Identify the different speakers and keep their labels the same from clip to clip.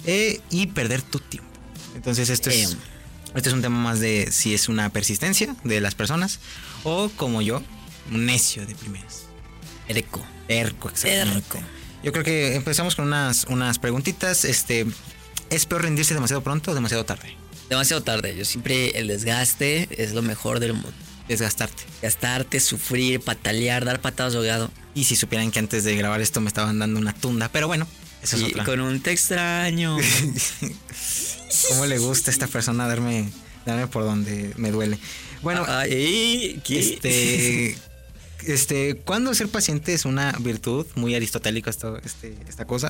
Speaker 1: y perder tu tiempo. Entonces este es un tema más de si es una persistencia de las personas o como yo, un necio de primeras.
Speaker 2: Erco,
Speaker 1: Exactamente. Yo creo que empezamos con unas preguntitas. ¿Es peor rendirse demasiado pronto o demasiado tarde?
Speaker 2: Demasiado tarde. Yo siempre el desgaste es lo mejor del mundo.
Speaker 1: Desgastarte.
Speaker 2: Gastarte, sufrir, patalear, dar patadas de ahogado.
Speaker 1: Y si supieran que antes de grabar esto me estaban dando una tunda, pero bueno, eso es otra.
Speaker 2: Con un te extraño.
Speaker 1: ¿Cómo le gusta a esta persona darme por donde me duele? Bueno, ¿cuándo ser paciente es una virtud? Muy aristotélica esta cosa.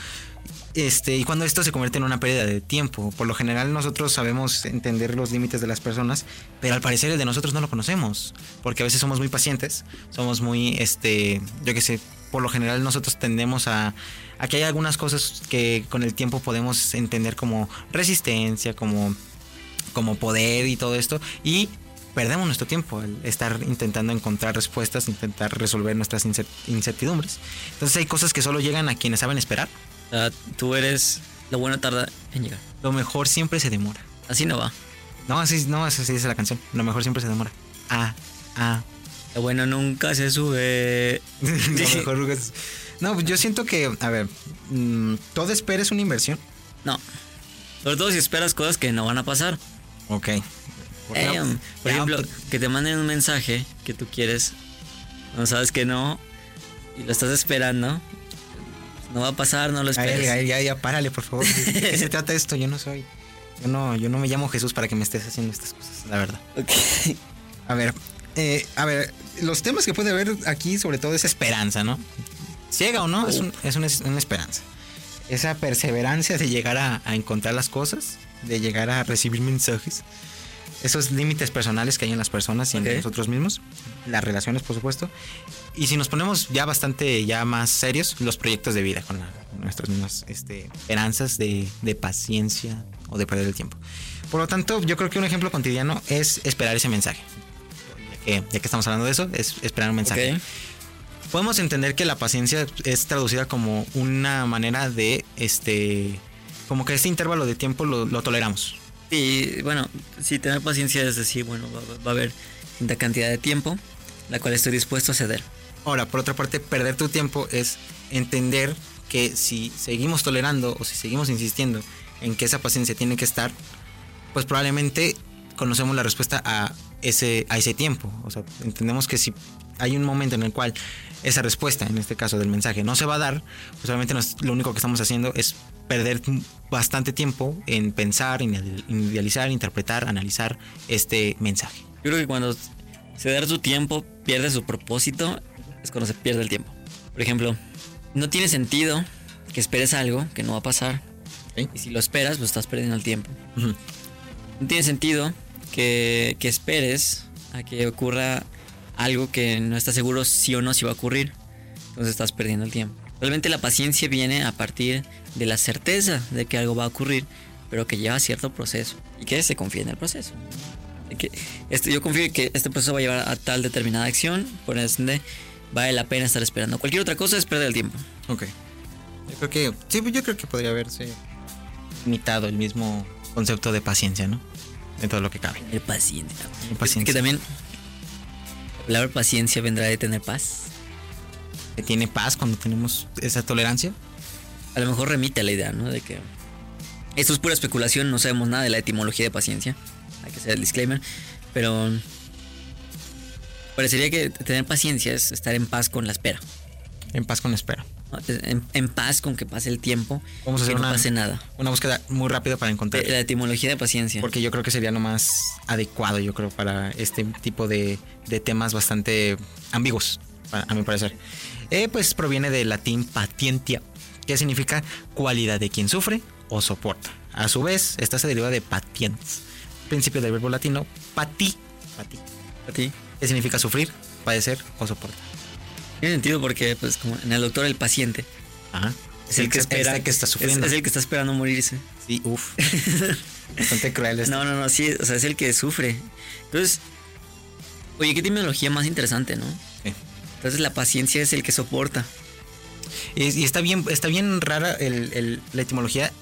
Speaker 1: Y cuando esto se convierte en una pérdida de tiempo. Por lo general nosotros sabemos entender los límites de las personas, pero al parecer el de nosotros no lo conocemos, porque a veces somos muy pacientes, somos muy, yo qué sé, por lo general nosotros tendemos a que hay algunas cosas que con el tiempo podemos entender como resistencia, como poder y todo esto, y perdemos nuestro tiempo al estar intentando encontrar respuestas, intentar resolver nuestras incertidumbres. Entonces hay cosas que solo llegan a quienes saben esperar.
Speaker 2: Tú eres... Lo bueno tarda en llegar.
Speaker 1: Lo mejor siempre se demora.
Speaker 2: Así no va.
Speaker 1: No, así dice la canción. Lo mejor siempre se demora.
Speaker 2: Lo bueno nunca se sube.
Speaker 1: Lo mejor nunca se... No, yo siento que, a ver, ¿todo espera es una inversión?
Speaker 2: No. Sobre todo si esperas cosas que no van a pasar.
Speaker 1: Ok.
Speaker 2: Por ejemplo, que te manden un mensaje que tú quieres, no sabes que no, y lo estás esperando. No va a pasar, no lo esperes.
Speaker 1: Ya, párale, por favor. ¿De qué se trata esto? Yo no me llamo Jesús para que me estés haciendo estas cosas, la verdad.
Speaker 2: Okay.
Speaker 1: A ver, los temas que puede haber aquí sobre todo es esperanza, ¿no? Ciega o no, es una esperanza. Esa perseverancia de llegar a encontrar las cosas, de llegar a recibir mensajes. Esos límites personales que hay en las personas y en nosotros mismos. Las relaciones, por supuesto. Y si nos ponemos ya bastante más serios, los proyectos de vida con nuestras mismas esperanzas de paciencia o de perder el tiempo. Por lo tanto, yo creo que un ejemplo cotidiano es esperar ese mensaje. Ya que estamos hablando de eso, es esperar un mensaje. Okay. Podemos entender que la paciencia es traducida como una manera de como que este intervalo de tiempo lo toleramos.
Speaker 2: Y bueno, si tener paciencia es decir, bueno, va a haber cierta cantidad de tiempo la cual estoy dispuesto a ceder.
Speaker 1: Ahora, por otra parte, perder tu tiempo es entender que si seguimos tolerando o si seguimos insistiendo en que esa paciencia tiene que estar, pues probablemente conocemos la respuesta a ese tiempo. O sea, entendemos que si hay un momento en el cual esa respuesta, en este caso del mensaje, no se va a dar, pues obviamente lo único que estamos haciendo es perder bastante tiempo en pensar, en idealizar, interpretar, analizar este mensaje.
Speaker 2: Yo creo que cuando se da su tiempo, pierde su propósito, es cuando se pierde el tiempo. Por ejemplo, no tiene sentido que esperes algo que no va a pasar. ¿Sí? Y si lo esperas, pues estás perdiendo el tiempo. Uh-huh. No tiene sentido que esperes a que ocurra algo que no estás seguro sí o no si va a ocurrir. Entonces estás perdiendo el tiempo. Realmente la paciencia viene a partir de la certeza de que algo va a ocurrir, pero que lleva cierto proceso y que se confía en el proceso. Yo confío en que este proceso va a llevar a tal determinada acción, por ende vale la pena estar esperando. Cualquier otra cosa es perder el tiempo.
Speaker 1: Ok. Yo creo que podría haberse imitado el mismo concepto de paciencia, ¿no? En todo lo que cabe.
Speaker 2: El paciente. Que también la palabra paciencia vendrá de tener paz.
Speaker 1: ¿Que tiene paz cuando tenemos esa tolerancia?
Speaker 2: A lo mejor remite a la idea, ¿no? De que esto es pura especulación, no sabemos nada de la etimología de paciencia. Hay que hacer el disclaimer. Pero parecería que tener paciencia es estar en paz con la espera.
Speaker 1: En paz con la espera.
Speaker 2: En paz con que pase el tiempo.
Speaker 1: Vamos a hacer
Speaker 2: que no pase nada.
Speaker 1: Una búsqueda muy rápida para encontrar
Speaker 2: la etimología de paciencia.
Speaker 1: Porque yo creo que sería lo más adecuado, yo creo, para este tipo de temas bastante ambiguos, a mi parecer. Pues proviene del latín patientia, que significa cualidad de quien sufre o soporta. A su vez, esta se deriva de patiens, principio del verbo latino pati, que significa sufrir, padecer o soportar.
Speaker 2: Tiene sentido porque, pues, como en el doctor, el paciente.
Speaker 1: Ajá.
Speaker 2: Es el que espera.
Speaker 1: Que está sufriendo.
Speaker 2: Es el que está esperando morirse.
Speaker 1: Sí, uff. Bastante cruel esto.
Speaker 2: No, sí, o sea, es el que sufre. Entonces, oye, qué etimología más interesante, ¿no?
Speaker 1: Sí.
Speaker 2: Entonces la paciencia es el que soporta.
Speaker 1: Y está bien rara la etimología